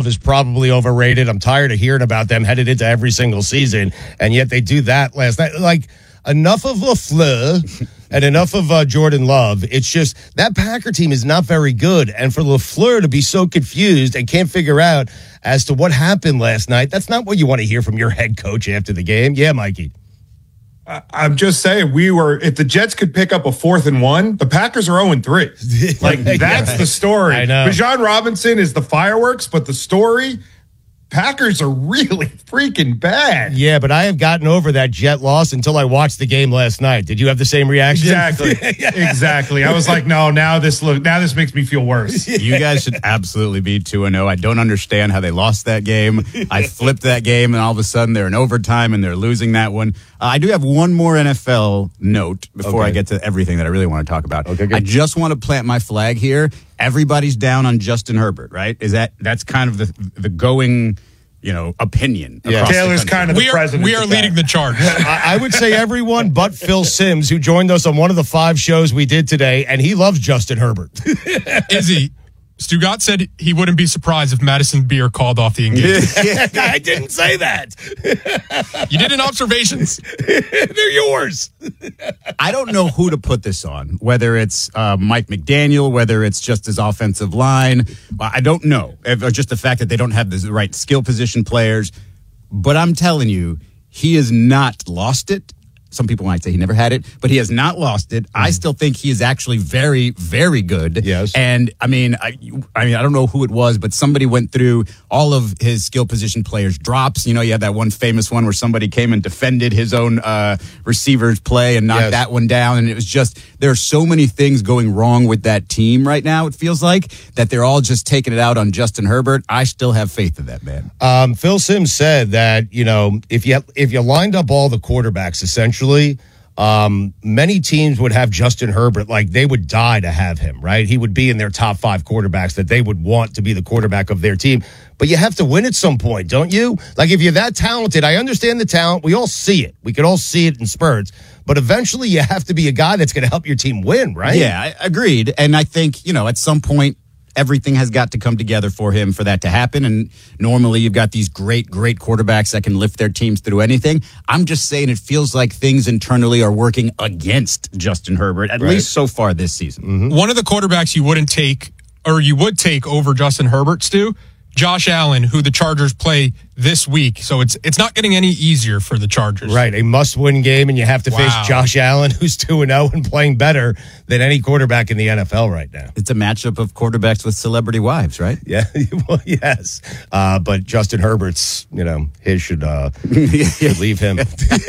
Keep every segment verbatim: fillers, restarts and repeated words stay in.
Love is probably overrated. I'm tired of hearing about them headed into every single season, and yet they do that last night. Like, enough of LaFleur and enough of uh, Jordan Love. It's just that Packer team is not very good, and for LaFleur to be so confused and can't figure out as to what happened last night, that's not what you want to hear from your head coach after the game. Yeah, Mikey. I'm just saying, we were, if the Jets could pick up a fourth and one, the Packers are oh and three. Like, that's yeah, the story. I know. Bijan Robinson is the fireworks, but the story, Packers are really freaking bad. Yeah, but I have gotten over that Jet loss until I watched the game last night. Did you have the same reaction? Exactly. Exactly. I was like, no, now this look, now this makes me feel worse. You guys should absolutely be two and oh. I don't understand how they lost that game. I flipped that game, and all of a sudden they're in overtime, and they're losing that one. Uh, I do have one more N F L note before okay. I get to everything that I really want to talk about. Okay, good. I just want to plant my flag here. Everybody's down on Justin Herbert, right? Is that that's kind of the the going, you know, opinion. Yeah. Taylor's kind of the we are, president. We are leading the charge. I, I would say everyone but Phil Simms, who joined us on one of the five shows we did today, and he loves Justin Herbert. Izzy, Stugott said he wouldn't be surprised if Madison Beer called off the engagement. I didn't say that. You did in observations. They're yours. I don't know who to put this on, whether it's uh, Mike McDaniel, whether it's just his offensive line. I don't know. Or just the fact that they don't have the right skill position players. But I'm telling you, he has not lost it. Some people might say he never had it, but he has not lost it. Mm. I still think he is actually very, very good. Yes. And I mean, I, I mean, I don't know who it was, but somebody went through all of his skill position players' drops. You know, you had that one famous one where somebody came and defended his own uh, receiver's play and knocked yes. that one down. And it was just, there are so many things going wrong with that team right now, it feels like, that they're all just taking it out on Justin Herbert. I still have faith in that man. Um, Phil Simms said that, you know, if you if you lined up all the quarterbacks, essentially, Um, many teams would have Justin Herbert, like they would die to have him, right? He would be in their top five quarterbacks that they would want to be the quarterback of their team. But you have to win at some point, don't you? Like if you're that talented, I understand the talent. We all see it. We can all see it in spurts. But eventually you have to be a guy that's going to help your team win, right? Yeah, I agreed. And I think, you know, at some point, everything has got to come together for him for that to happen. And normally you've got these great, great quarterbacks that can lift their teams through anything. I'm just saying it feels like things internally are working against Justin Herbert, at right. least so far this season. Mm-hmm. One of the quarterbacks you wouldn't take, or you would take over Justin Herbert, Stu, Josh Allen, who the Chargers play this week. So it's it's not getting any easier for the Chargers. Right, a must-win game, and you have to Wow. face Josh Allen, who's two and oh and playing better than any quarterback in the N F L right now. It's a matchup of quarterbacks with celebrity wives, right? Yeah, well, yes. Uh, but Justin Herbert's, you know, his should, uh, should leave him.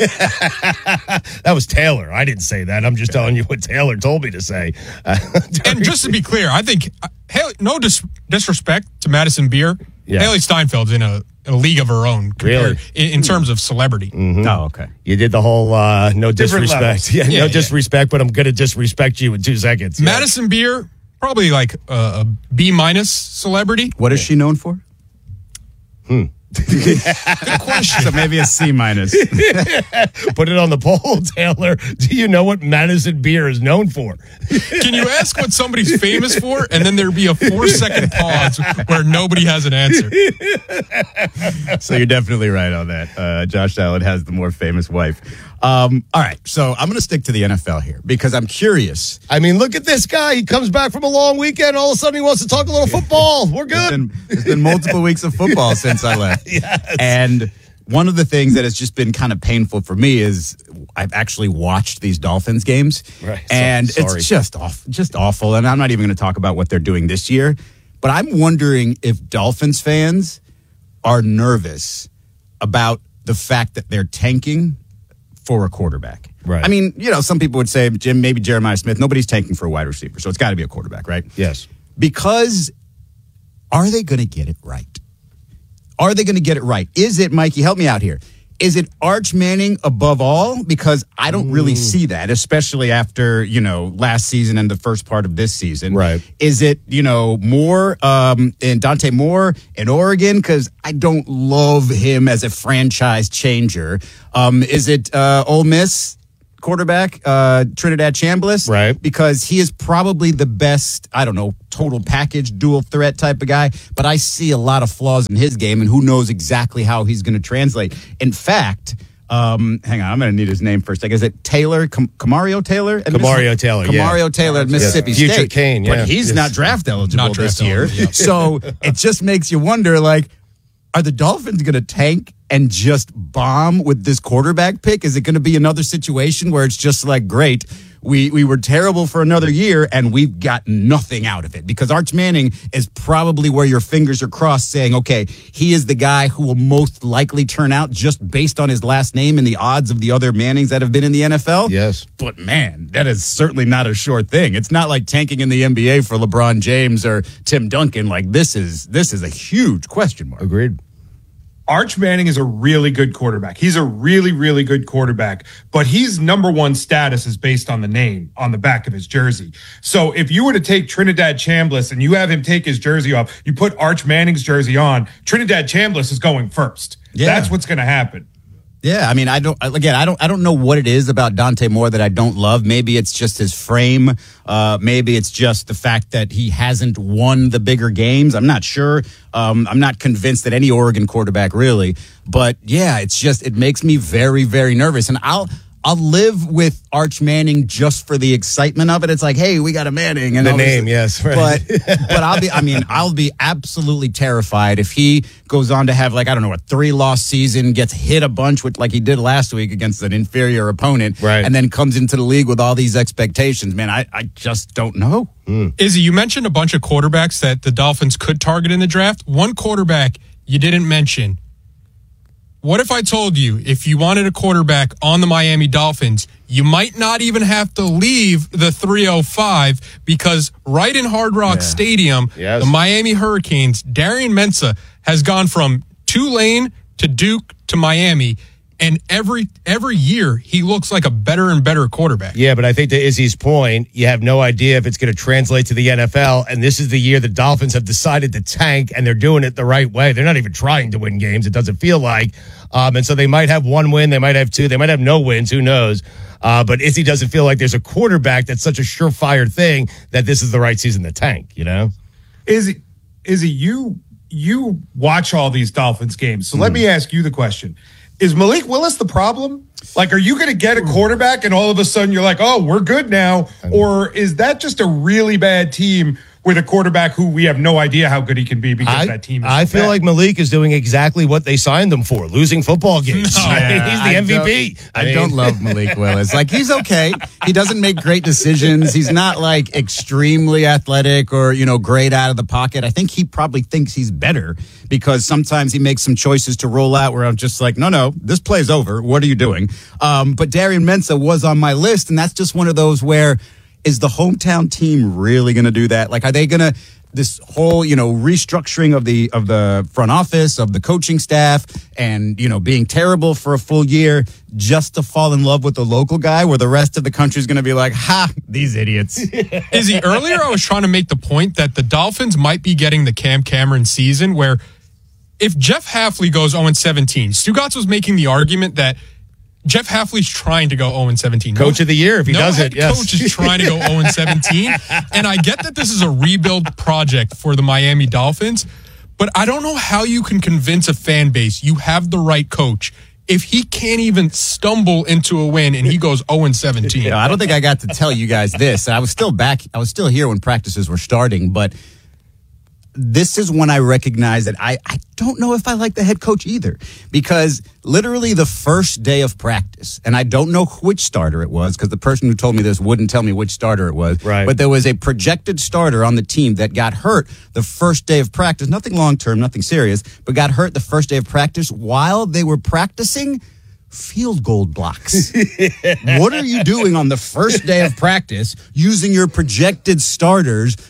That was Taylor. I didn't say that. I'm just telling you what Taylor told me to say. Uh, And just to be clear, I think, uh, Haley, no dis- disrespect to Madison Beer, Yeah. Haley Steinfeld's in a, a league of her own compared, Really? in, in terms of celebrity. Mm-hmm. Oh, okay. You did the whole uh, no Different disrespect. levels. Yeah, Yeah, no yeah. disrespect, but I'm going to disrespect you in two seconds. Yeah. Madison Beer, probably like a, a B minus celebrity. What is she known for? Good question. So maybe a C minus. Put it on the poll, Taylor. Do you know what Madison Beer is known for? Can you ask what somebody's famous for, and then there'd be a four-second pause where nobody has an answer? So you're definitely right on that. Uh, Josh Allen has the more famous wife. Um, all right, so I'm going to stick to the N F L here because I'm curious. I mean, look at this guy. He comes back from a long weekend. All of a sudden, he wants to talk a little football. We're It's good. been, it's been multiple weeks of football since I left. Yes. And one of the things that has just been kind of painful for me is I've actually watched these Dolphins games. Right. And So- sorry. it's just off, just awful. And I'm not even going to talk about what they're doing this year. But I'm wondering if Dolphins fans are nervous about the fact that they're tanking for a quarterback. Right. I mean, you know, some people would say, Jim, maybe Jeremiah Smith. Nobody's tanking for a wide receiver, so it's got to be a quarterback, right? Yes. Because are they going to get it right? Are they going to get it right? Is it, Mikey, help me out here. Is it Arch Manning above all? Because I don't really see that, especially after, you know, last season and the first part of this season. Right. Is it, you know, Moore um, and Dante Moore in Oregon? Because I don't love him as a franchise changer. Um, is it uh, Ole Miss? quarterback, uh, Trinidad Chambliss. Right. Because he is probably the best, I don't know, total package, dual threat type of guy. But I see a lot of flaws in his game, and who knows exactly how he's going to translate. In fact, um, hang on, I'm going to need his name first. Like, is it Taylor, Cam- Camario Taylor? At Camario Miss- Taylor, Camario yeah. Taylor at Mississippi Yeah. Future State. Kane, yeah. But he's Yes. not draft eligible Not draft this year. eligible, yeah. So it just makes you wonder, like, are the Dolphins going to tank and just bomb with this quarterback pick? Is it going to be another situation where it's just like, great, we we were terrible for another year and we've got nothing out of it? Because Arch Manning is probably where your fingers are crossed saying, okay, he is the guy who will most likely turn out just based on his last name and the odds of the other Mannings that have been in the N F L. Yes. But man, that is certainly not a sure thing. It's not like tanking in the N B A for LeBron James or Tim Duncan. Like, this is this is a huge question mark. Agreed. Arch Manning is a really good quarterback. He's a really, really good quarterback, but his number one status is based on the name on the back of his jersey. So if you were to take Trinidad Chambliss and you have him take his jersey off, you put Arch Manning's jersey on, Trinidad Chambliss is going first. Yeah. That's what's going to happen. Yeah, I mean, I don't. Again, I don't. I don't know what it is about Dante Moore that I don't love. Maybe it's just his frame. Uh, maybe it's just the fact that he hasn't won the bigger games. I'm not sure. Um, I'm not convinced that any Oregon quarterback really. But yeah, it's just it makes me very, very nervous. And I'll I'll live with Arch Manning just for the excitement of it. It's like, hey, we got a Manning, and The all name, this. yes, right. But but I'll be. I mean, I'll be absolutely terrified if he goes on to have, like, I don't know, a three-loss season, gets hit a bunch with like he did last week against an inferior opponent, right, and then comes into the league with all these expectations. Man, I, I just don't know. Mm. Izzy, you mentioned a bunch of quarterbacks that the Dolphins could target in the draft. One quarterback you didn't mention. What if I told you if you wanted a quarterback on the Miami Dolphins, you might not even have to leave the three oh five because right in Hard Rock Yeah. Stadium, Yes. the Miami Hurricanes, Darian Mensah has gone from Tulane to Duke to Miami, and every every year he looks like a better and better quarterback. Yeah, but I think to Izzy's point, you have no idea if it's going to translate to the N F L, and this is the year the Dolphins have decided to tank, and they're doing it the right way. They're not even trying to win games, it doesn't feel like. Um, and so they might have one win, they might have two, they might have no wins, who knows. Uh, but Izzy doesn't feel like there's a quarterback that's such a surefire thing that this is the right season to tank, you know? Izzy, Izzy, you you watch all these Dolphins games. So let me ask you the question. Is Malik Willis the problem? Like, are you going to get a quarterback and all of a sudden you're like, oh, we're good now? Or is that just a really bad team with a quarterback who we have no idea how good he can be because I, that team is I so feel bad? like Malik is doing exactly what they signed him for, losing football games. No. Right? Yeah, He's the I M V P. don't- I, don't love Malik Willis. Like, he's okay. He doesn't make great decisions. He's not like extremely athletic or, you know, great out of the pocket. I think he probably thinks he's better because sometimes he makes some choices to roll out where I'm just like, no, no, this play's over. What are you doing? Um, but Darian Mensah was on my list, and that's just one of those where is the hometown team really going to do that? Like, are they going to this whole, you know, restructuring of the of the front office, of the coaching staff, and, you know, being terrible for a full year just to fall in love with the local guy where the rest of the country is going to be like, ha, these idiots. Izzy, earlier I was trying to make the point that the Dolphins might be getting the Cam Cameron season where if Jeff Hafley goes oh and seventeen, Stugotz was making the argument that Jeff Hafley's trying to go oh and seventeen. Coach no, of the year if he no does head it, yes. coach is trying to go oh and seventeen. And I get that this is a rebuild project for the Miami Dolphins, but I don't know how you can convince a fan base you have the right coach if he can't even stumble into a win and he goes oh and seventeen. You know, I don't think I got to tell you guys this. I was still back. I was still here when practices were starting, but this is when I recognize that I, I don't know if I like the head coach either, because literally the first day of practice, and I don't know which starter it was because the person who told me this wouldn't tell me which starter it was, right. But there was a projected starter on the team that got hurt the first day of practice, nothing long-term, nothing serious, but got hurt the first day of practice while they were practicing field goal blocks. What are you doing on the first day of practice using your projected starters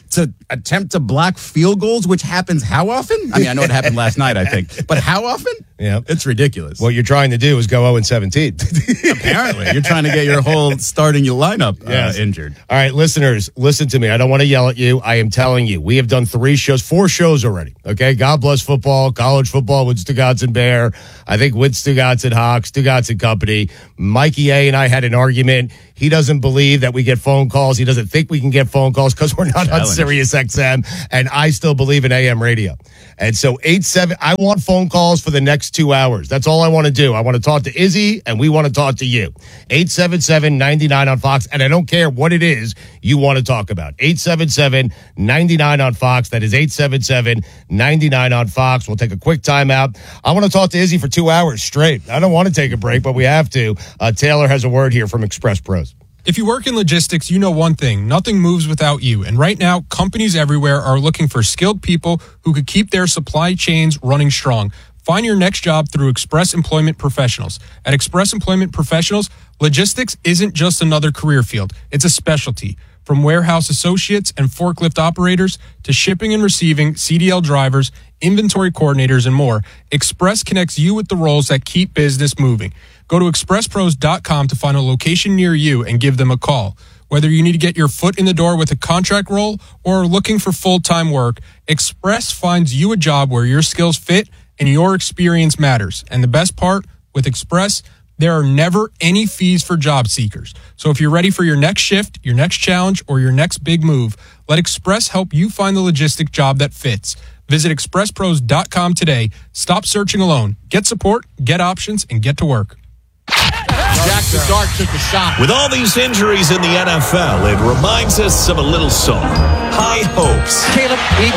to attempt to block field goals, which happens how often? I mean, I know it happened last night, I think, but how often? Yeah. It's ridiculous. What you're trying to do is go oh and seventeen. Apparently, you're trying to get your whole starting your lineup uh, Yes. injured. All right, listeners, listen to me. I don't want to yell at you. I am telling you, we have done three shows, four shows already. Okay, God bless football, college football with Stugatz and Bear. I think with Stugatz and Hawk, Stugatz and Company. Mikey A and I had an argument. He doesn't believe that we get phone calls. He doesn't think we can get phone calls because we're not on Challenge. Sirius X M. And I still believe in A M radio. And so eight seven, I want phone calls for the next two hours. That's all I want to do. I want to talk to Izzy, and we want to talk to you. eight seven seven, nine nine on Fox, and I don't care what it is you want to talk about. eight seven seven, nine nine on Fox. That is eight seven seven, nine nine on Fox. We'll take a quick timeout. I want to talk to Izzy for two hours straight. I don't want to take a break, but we have to. Uh, Taylor has a word here from Express Pros. If you work in logistics, you know one thing. Nothing moves without you. And right now, companies everywhere are looking for skilled people who could keep their supply chains running strong. Find your next job through Express Employment Professionals. At Express Employment Professionals, logistics isn't just another career field. It's a specialty. From warehouse associates and forklift operators to shipping and receiving, C D L drivers, inventory coordinators, and more, Express connects you with the roles that keep business moving. Go to express pros dot com to find a location near you and give them a call. Whether you need to get your foot in the door with a contract role or are looking for full-time work, Express finds you a job where your skills fit and your experience matters. And the best part, with Express, there are never any fees for job seekers. So if you're ready for your next shift, your next challenge, or your next big move, let Express help you find the logistic job that fits. Visit express pros dot com today. Stop searching alone. Get support, get options, and get to work. Jack the Dart took a shot. With all these injuries in the N F L, it reminds us of a little song. High hopes. Caleb, he